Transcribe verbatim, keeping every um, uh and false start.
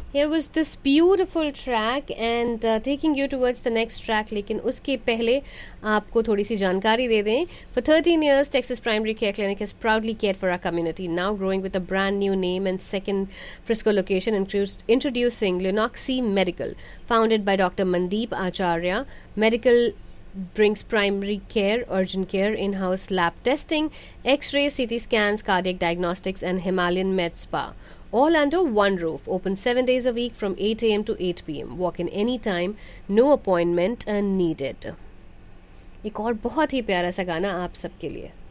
Here was this beautiful track and uh, taking you towards the next track. लेकिन उसके पहले आपको थोड़ी सी जानकारी दे दें. For thirteen years, Texas Primary Care Clinic has proudly cared for our community, now growing with a brand new name and second Frisco location, includes introducing Lunoxi Medical, founded by Doctor Mandeep Acharya. Medical brings primary care, urgent care, in-house lab testing, X-ray, C T scans, cardiac diagnostics, and Himalayan Med Spa. All under one roof. Open seven days a week from eight a m to eight p m Walk in any time. No appointment uh, needed. एक और बहुत ही प्यारा सा गाना आप सबके लिए.